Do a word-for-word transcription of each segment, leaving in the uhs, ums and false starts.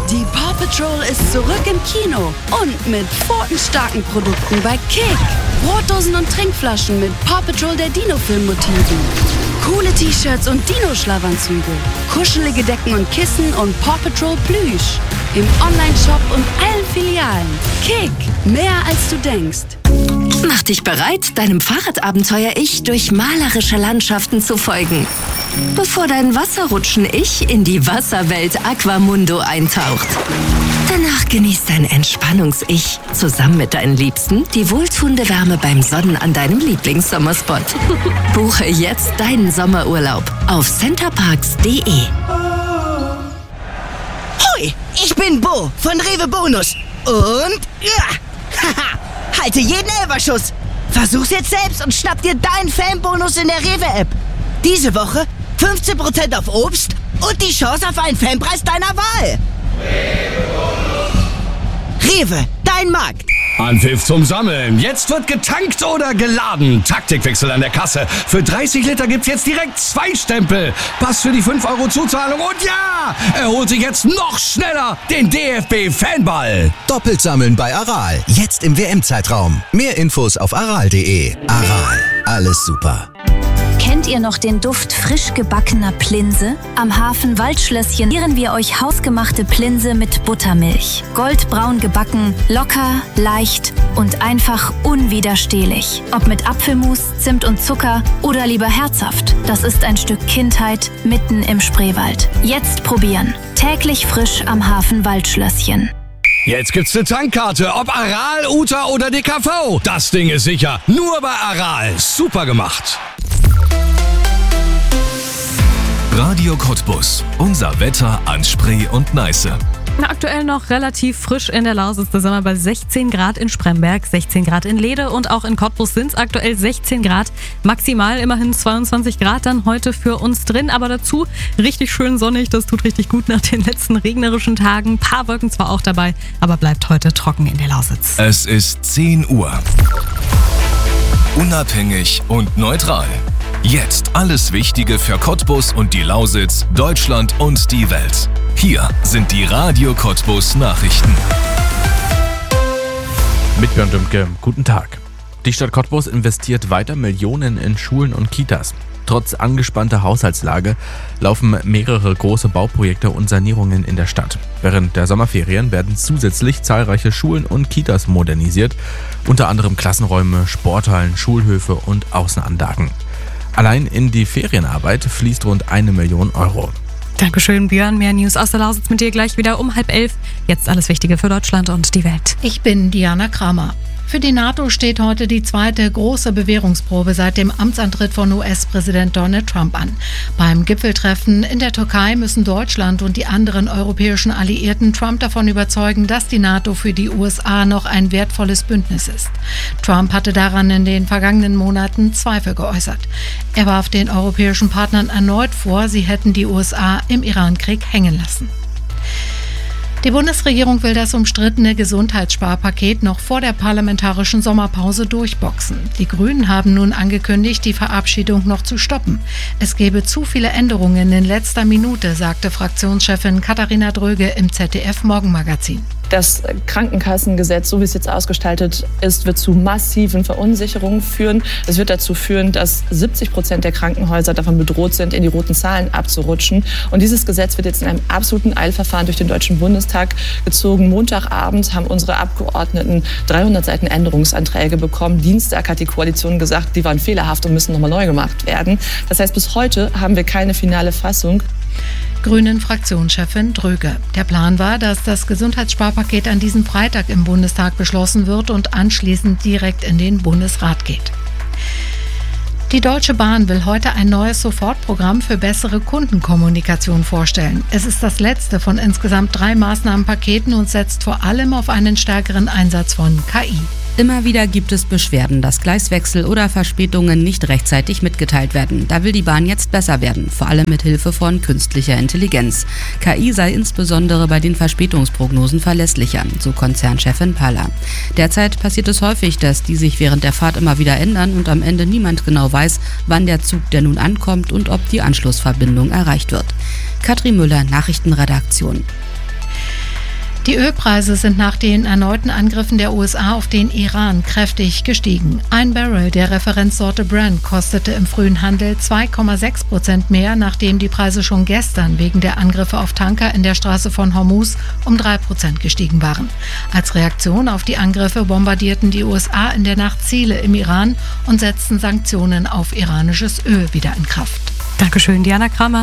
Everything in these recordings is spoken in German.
Die Paw Patrol ist zurück im Kino und mit pfotenstarken Produkten bei Kick. Brotdosen und Trinkflaschen mit Paw Patrol der Dino-Film-Motiven. Coole T-Shirts und Dino-Schlafanzüge. Kuschelige Decken und Kissen und Paw Patrol Plüsch. Im Online-Shop und allen Filialen. Kick, mehr als du denkst. Mach dich bereit, deinem Fahrradabenteuer-Ich durch malerische Landschaften zu folgen. Bevor dein Wasserrutschen-Ich in die Wasserwelt Aquamundo eintaucht. Danach genießt dein Entspannungs-Ich zusammen mit deinen Liebsten die wohltuende Wärme beim Sonnen an deinem Lieblingssommerspot. Buche jetzt deinen Sommerurlaub auf centerparks punkt de. Hoi, ich bin Bo von Rewe Bonus. Und ja, haha, halte jeden Elferschuss. Versuch's jetzt selbst und schnapp dir deinen Fanbonus in der Rewe-App. Diese Woche fünfzehn Prozent auf Obst und die Chance auf einen Fanpreis deiner Wahl. Rewe, dein Markt. Anpfiff zum Sammeln. Jetzt wird getankt oder geladen. Taktikwechsel an der Kasse. Für dreißig Liter gibt's jetzt direkt zwei Stempel. Pass für die fünf Euro Zuzahlung. Und ja, er holt sich jetzt noch schneller den D F B-Fanball. Doppelt sammeln bei Aral. Jetzt im W M-Zeitraum. Mehr Infos auf aral punkt de. Aral. Alles super. Kennt ihr noch den Duft frisch gebackener Plinse? Am Hafen Waldschlösschen servieren wir euch hausgemachte Plinse mit Buttermilch. Goldbraun gebacken, locker, leicht und einfach unwiderstehlich. Ob mit Apfelmus, Zimt und Zucker oder lieber herzhaft. Das ist ein Stück Kindheit mitten im Spreewald. Jetzt probieren. Täglich frisch am Hafen Waldschlösschen. Jetzt gibt's eine Tankkarte, ob Aral, Uta oder D K V. Das Ding ist sicher. Nur bei Aral. Super gemacht. Radio Cottbus. Unser Wetter an Spree und Neiße. Aktuell noch relativ frisch in der Lausitz. Da sind wir bei sechzehn Grad in Spremberg, sechzehn Grad in Lehde und auch in Cottbus sind es aktuell sechzehn Grad. Maximal immerhin zweiundzwanzig Grad dann heute für uns drin. Aber dazu richtig schön sonnig. Das tut richtig gut nach den letzten regnerischen Tagen. Ein paar Wolken zwar auch dabei, aber bleibt heute trocken in der Lausitz. Es ist zehn Uhr. Unabhängig und neutral. Jetzt alles Wichtige für Cottbus und die Lausitz, Deutschland und die Welt. Hier sind die Radio Cottbus Nachrichten. Mit Björn Dümke, guten Tag. Die Stadt Cottbus investiert weiter Millionen in Schulen und Kitas. Trotz angespannter Haushaltslage laufen mehrere große Bauprojekte und Sanierungen in der Stadt. Während der Sommerferien werden zusätzlich zahlreiche Schulen und Kitas modernisiert, unter anderem Klassenräume, Sporthallen, Schulhöfe und Außenanlagen. Allein in die Ferienarbeit fließt rund eine Million Euro. Dankeschön, Björn. Mehr News aus der Lausitz mit dir gleich wieder um halb elf. Jetzt alles Wichtige für Deutschland und die Welt. Ich bin Diana Kramer. Für die NATO steht heute die zweite große Bewährungsprobe seit dem Amtsantritt von U S-Präsident Donald Trump an. Beim Gipfeltreffen in der Türkei müssen Deutschland und die anderen europäischen Alliierten Trump davon überzeugen, dass die NATO für die U S A noch ein wertvolles Bündnis ist. Trump hatte daran in den vergangenen Monaten Zweifel geäußert. Er warf den europäischen Partnern erneut vor, sie hätten die U S A im Irankrieg hängen lassen. Die Bundesregierung will das umstrittene Gesundheitssparpaket noch vor der parlamentarischen Sommerpause durchboxen. Die Grünen haben nun angekündigt, die Verabschiedung noch zu stoppen. Es gebe zu viele Änderungen in letzter Minute, sagte Fraktionschefin Katharina Dröge im Z D F-Morgenmagazin. Das Krankenkassengesetz, so wie es jetzt ausgestaltet ist, wird zu massiven Verunsicherungen führen. Es wird dazu führen, dass siebzig Prozent der Krankenhäuser davon bedroht sind, in die roten Zahlen abzurutschen. Und dieses Gesetz wird jetzt in einem absoluten Eilverfahren durch den Deutschen Bundestag gezogen. Montagabend haben unsere Abgeordneten dreihundert Seiten Änderungsanträge bekommen. Dienstag hat die Koalition gesagt, die waren fehlerhaft und müssen nochmal neu gemacht werden. Das heißt, bis heute haben wir keine finale Fassung. Grünen-Fraktionschefin Dröge. Der Plan war, dass das Gesundheitssparpaket an diesem Freitag im Bundestag beschlossen wird und anschließend direkt in den Bundesrat geht. Die Deutsche Bahn will heute ein neues Sofortprogramm für bessere Kundenkommunikation vorstellen. Es ist das letzte von insgesamt drei Maßnahmenpaketen und setzt vor allem auf einen stärkeren Einsatz von K I. Immer wieder gibt es Beschwerden, dass Gleiswechsel oder Verspätungen nicht rechtzeitig mitgeteilt werden. Da will die Bahn jetzt besser werden, vor allem mit Hilfe von künstlicher Intelligenz. K I sei insbesondere bei den Verspätungsprognosen verlässlicher, so Konzernchefin Paller. Derzeit passiert es häufig, dass die sich während der Fahrt immer wieder ändern und am Ende niemand genau weiß, wann der Zug denn nun ankommt und ob die Anschlussverbindung erreicht wird. Katrin Müller, Nachrichtenredaktion. Die Ölpreise sind nach den erneuten Angriffen der U S A auf den Iran kräftig gestiegen. Ein Barrel der Referenzsorte Brent kostete im frühen Handel zwei Komma sechs Prozent mehr, nachdem die Preise schon gestern wegen der Angriffe auf Tanker in der Straße von Hormuz um drei Prozent gestiegen waren. Als Reaktion auf die Angriffe bombardierten die U S A in der Nacht Ziele im Iran und setzten Sanktionen auf iranisches Öl wieder in Kraft. Dankeschön, Diana Kramer.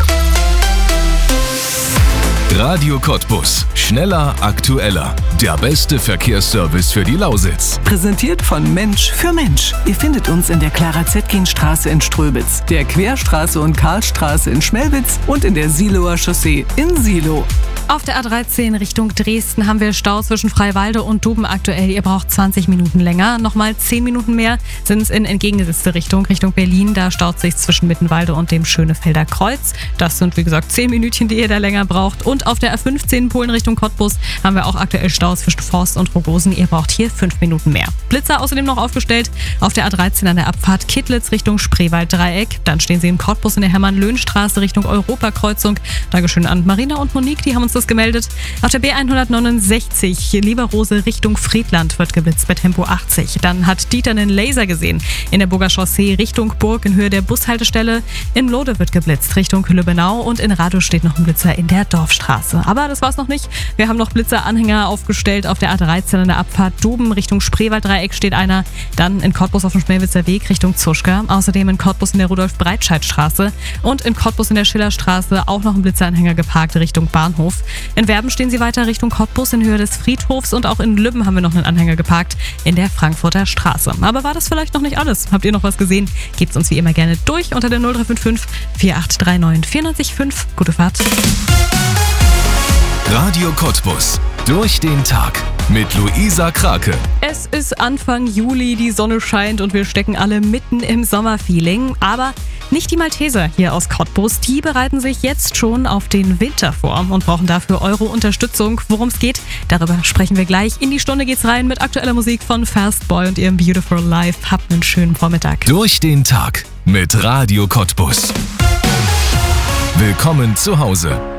Radio Cottbus. Schneller, aktueller. Der beste Verkehrsservice für die Lausitz. Präsentiert von Mensch für Mensch. Ihr findet uns in der Clara-Zetkin-Straße in Ströbitz, der Querstraße und Karlstraße in Schmelwitz und in der Siloer Chaussee in Silo. Auf der A dreizehn Richtung Dresden haben wir Stau zwischen Freiwalde und Duben aktuell. Ihr braucht zwanzig Minuten länger. Nochmal zehn Minuten mehr sind es in entgegengesetzte Richtung, Richtung Berlin. Da staut sich zwischen Mittenwalde und dem Schönefelder Kreuz. Das sind, wie gesagt, zehn Minütchen, die ihr da länger braucht. Und auf der A fünfzehn Polen Richtung Cottbus haben wir auch aktuell Stau zwischen Forst und Rogosen. Ihr braucht hier fünf Minuten mehr. Blitzer außerdem noch aufgestellt auf der A dreizehn an der Abfahrt Kittlitz Richtung Spreewald-Dreieck. Dann stehen sie in Cottbus in der Hermann-Löhn-Straße Richtung Europakreuzung. Dankeschön an Marina und Monique, die haben uns das gemeldet. Auf der B hundertneunundsechzig Lieberrose Richtung Friedland wird geblitzt bei Tempo achtzig. Dann hat Dieter einen Laser gesehen in der Burger Chaussee Richtung Burg in Höhe der Bushaltestelle. In Lode wird geblitzt Richtung Lübbenau und in Radow steht noch ein Blitzer in der Dorfstraße. Aber das war's noch nicht. Wir haben noch Blitzeranhänger aufgestellt auf der A dreizehn an der Abfahrt Duben Richtung Spreewald-Dreieck steht einer. Dann in Cottbus auf dem Schmelwitzer Weg Richtung Zuschka. Außerdem in Cottbus in der Rudolf-Breitscheid-Straße und in Cottbus in der Schillerstraße auch noch ein Blitzeranhänger geparkt Richtung Bahnhof. In Werben stehen sie weiter Richtung Cottbus in Höhe des Friedhofs und auch in Lübben haben wir noch einen Anhänger geparkt in der Frankfurter Straße. Aber war das vielleicht noch nicht alles? Habt ihr noch was gesehen? Gebt's uns wie immer gerne durch unter der null drei fünf fünf vier acht drei neun vier neun fünf. Gute Fahrt. Radio Cottbus. Durch den Tag mit Luisa Krake. Es ist Anfang Juli, die Sonne scheint und wir stecken alle mitten im Sommerfeeling. Aber nicht die Malteser hier aus Cottbus, die bereiten sich jetzt schon auf den Winter vor und brauchen dafür eure Unterstützung. Worum es geht, darüber sprechen wir gleich. In die Stunde geht's rein mit aktueller Musik von Fastboy und ihrem Beautiful Life. Habt einen schönen Vormittag. Durch den Tag mit Radio Cottbus. Willkommen zu Hause.